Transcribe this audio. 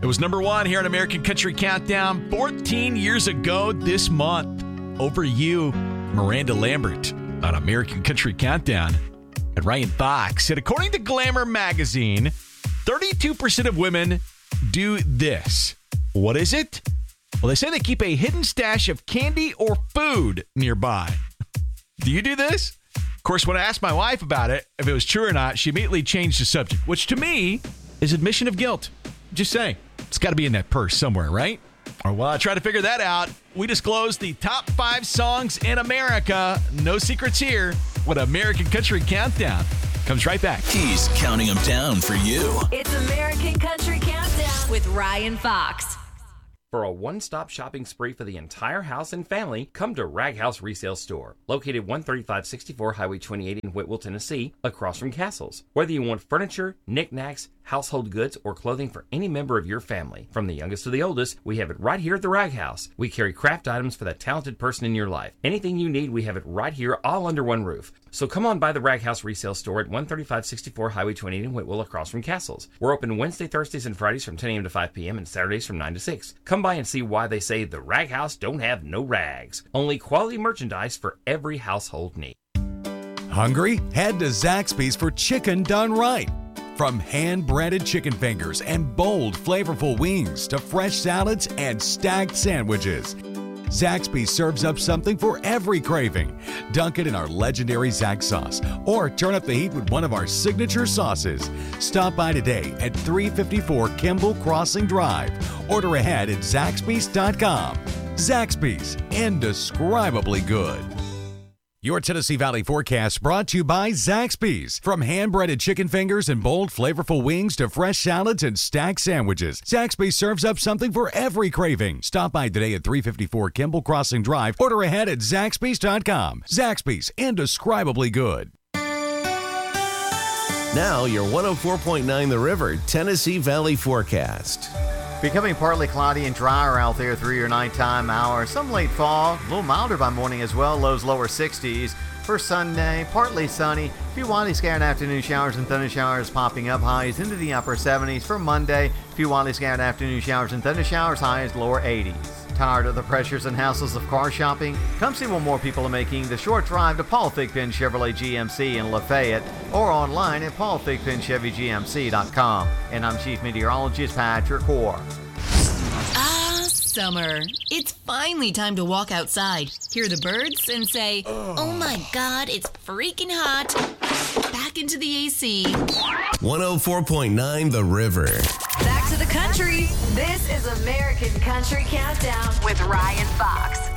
It was number one here on American Country Countdown 14 years ago this month. Over You, Miranda Lambert on American Country Countdown. And Ryan Fox said, according to Glamour magazine, 32% of women do this. What is it? Well, they say they keep a hidden stash of candy or food nearby. Do you do this? Of course, when I asked my wife about it, if it was true or not, she immediately changed the subject, which to me is admission of guilt. Just saying. It's got to be in that purse somewhere, right? Or while I try to figure that out, we disclose the top 5 songs in America. No secrets here. What American Country Countdown comes right back. He's counting them down for you. It's American Country Countdown with Ryan Fox. For a one-stop shopping spree for the entire house and family, come to Rag House Resale Store, located 13564 Highway 28 in Whitwell, Tennessee, across from Castles. Whether you want furniture, knickknacks, household goods, or clothing for any member of your family, from the youngest to the oldest, we have it right here at the Rag House. We carry craft items for that talented person in your life. Anything you need, we have it right here, all under one roof. So come on by the Rag House Resale Store at 13564 Highway 28 in Whitwell, across from Castles. We're open Wednesday, Thursdays, and Fridays from 10 a.m. to 5 p.m. and Saturdays from 9 to 6. Come by and see why they say the Rag House don't have no rags. Only quality merchandise for every household need. Hungry? Head to Zaxby's for chicken done right. From hand-breaded chicken fingers and bold, flavorful wings to fresh salads and stacked sandwiches, Zaxby's serves up something for every craving. Dunk it in our legendary Zax sauce or turn up the heat with one of our signature sauces. Stop by today at 354 Kimball Crossing Drive. Order ahead at Zaxby's.com. Zaxby's, indescribably good. Your Tennessee Valley forecast brought to you by Zaxby's. From hand-breaded chicken fingers and bold, flavorful wings to fresh salads and stacked sandwiches, Zaxby's serves up something for every craving. Stop by today at 354 Kimball Crossing Drive. Order ahead at Zaxby's.com. Zaxby's, indescribably good. Now your 104.9 The River Tennessee Valley forecast. Becoming partly cloudy and drier out there through your nighttime hours. Some late fall, a little milder by morning as well. Lows lower 60s. For Sunday, partly sunny. A few widely scattered afternoon showers and thunder showers popping up. Highs into the upper 70s. For Monday, a few widely scattered afternoon showers and thunder showers. Highs lower 80s. Tired of the pressures and hassles of car shopping? Come see what more people are making the short drive to Paul Thigpen Chevrolet GMC in Lafayette or online at paulthigpenchevygmc.com. And I'm Chief Meteorologist Patrick Hoare. Summer. It's finally time to walk outside, hear the birds, and say, oh my God, it's freaking hot. Back into the AC. 104.9 The River. Back to the country. This is American Country Countdown with Ryan Fox.